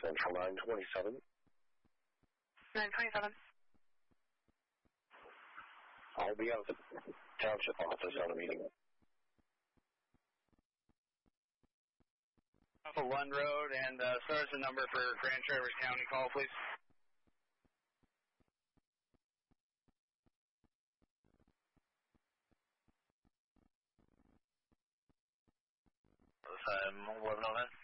Central 927. 927. I'll be out at the township office on a meeting. Off of Lund Road, and start the number for Grand Traverse County call, please. Mobile 1109.